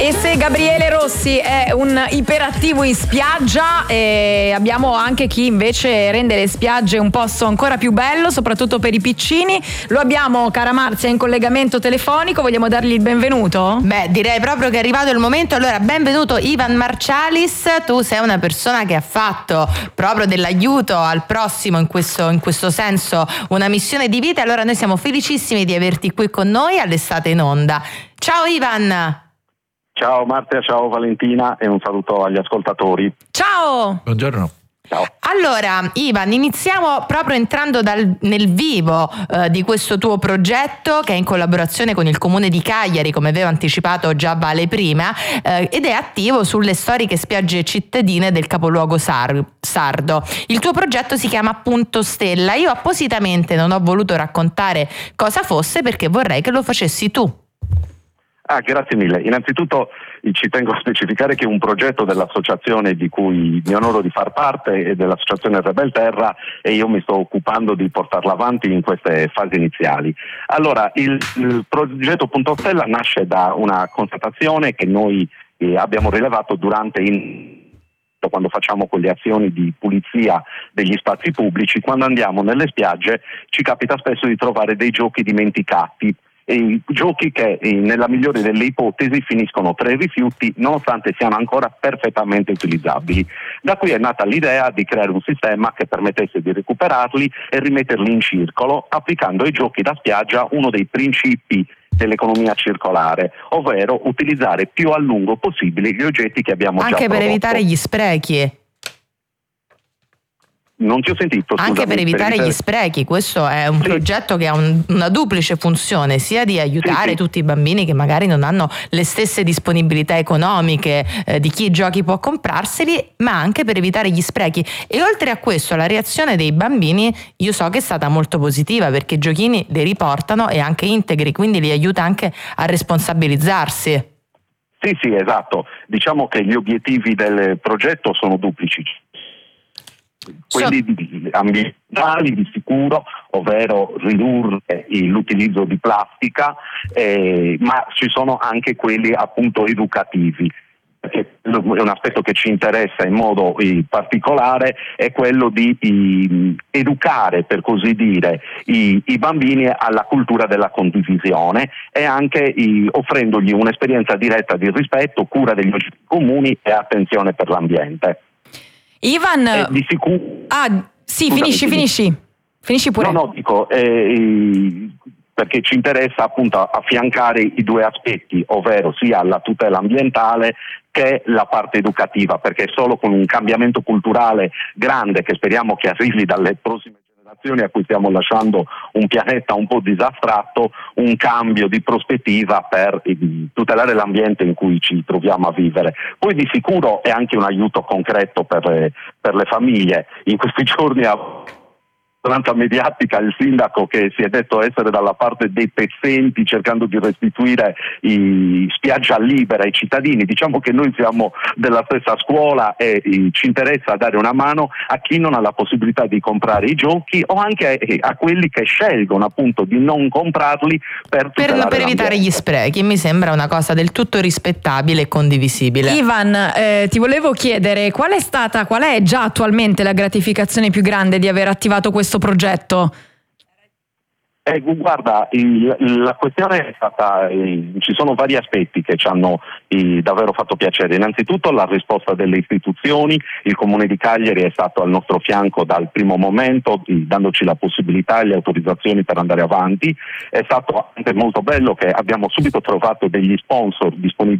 E se Gabriele Rossi è un iperattivo in spiaggia, abbiamo anche chi invece rende le spiagge un posto ancora più bello, soprattutto per i piccini. Lo abbiamo, cara Marzia, in collegamento telefonico. Vogliamo dargli il benvenuto? Beh, direi proprio che è arrivato il momento. Allora, benvenuto Ivan Marcialis. Tu sei una persona che ha fatto proprio dell'aiuto al prossimo in questo senso una missione di vita. Allora noi siamo felicissimi di averti qui con noi all'Estate in Onda. Ciao Ivan! Ciao Marzia, ciao Valentina e un saluto agli ascoltatori. Ciao! Buongiorno. Ciao. Allora Ivan, iniziamo proprio entrando nel vivo di questo tuo progetto che è in collaborazione con il Comune di Cagliari, come avevo anticipato già Vale prima, ed è attivo sulle storiche spiagge cittadine del capoluogo sardo. Il tuo progetto si chiama Punto Stella. Io appositamente non ho voluto raccontare cosa fosse perché vorrei che lo facessi tu. Grazie mille. Innanzitutto ci tengo a specificare che è un progetto dell'associazione di cui mi onoro di far parte e dell'associazione Rebelterra, e io mi sto occupando di portarla avanti in queste fasi iniziali. Allora, il progetto Punto Stella nasce da una constatazione che noi abbiamo rilevato quando facciamo quelle azioni di pulizia degli spazi pubblici. Quando andiamo nelle spiagge ci capita spesso di trovare dei giochi dimenticati. Giochi che nella migliore delle ipotesi finiscono tra i rifiuti nonostante siano ancora perfettamente utilizzabili. Da qui è nata l'idea di creare un sistema che permettesse di recuperarli e rimetterli in circolo, applicando ai giochi da spiaggia uno dei principi dell'economia circolare, ovvero utilizzare più a lungo possibile gli oggetti che abbiamo già prodotto. Anche per evitare gli sprechi. Non ti ho sentito, scusami. Anche per evitare gli sprechi, questo è un progetto che ha una duplice funzione, sia di aiutare tutti i bambini che magari non hanno le stesse disponibilità economiche di chi i giochi può comprarseli, ma anche per evitare gli sprechi. E oltre a questo la reazione dei bambini io so che è stata molto positiva, perché i giochini li riportano e anche integri, quindi li aiuta anche a responsabilizzarsi. Sì, esatto. Diciamo che gli obiettivi del progetto sono duplici. Quelli ambientali di sicuro, ovvero ridurre l'utilizzo di plastica, ma ci sono anche quelli appunto educativi. Perché un aspetto che ci interessa in modo particolare è quello di educare, per così dire, i bambini alla cultura della condivisione e anche offrendogli un'esperienza diretta di rispetto, cura degli oggetti comuni e attenzione per l'ambiente. Ivan, di sicuro. Sì, finisci pure. No, dico, perché ci interessa appunto affiancare i due aspetti, ovvero sia la tutela ambientale che la parte educativa, perché solo con un cambiamento culturale grande, che speriamo che arrivi dalle prossime generazioni a cui stiamo lasciando un pianeta un po' disastrato, un cambio di prospettiva per tutelare l'ambiente in cui ci troviamo a vivere. Poi di sicuro è anche un aiuto concreto per le famiglie. In questi giorni tanta mediatica il sindaco che si è detto essere dalla parte dei pezzenti, cercando di restituire spiaggia libera ai cittadini. Diciamo che noi siamo della stessa scuola e ci interessa dare una mano a chi non ha la possibilità di comprare i giochi, o anche a quelli che scelgono appunto di non comprarli per evitare gli sprechi. Mi sembra una cosa del tutto rispettabile e condivisibile. Ivan, ti volevo chiedere qual è già attualmente la gratificazione più grande di aver attivato questo progetto? Guarda, la questione è stata, ci sono vari aspetti che ci hanno davvero fatto piacere. Innanzitutto la risposta delle istituzioni. Il Comune di Cagliari è stato al nostro fianco dal primo momento, dandoci la possibilità e le autorizzazioni per andare avanti. È stato anche molto bello che abbiamo subito trovato degli sponsor disponibili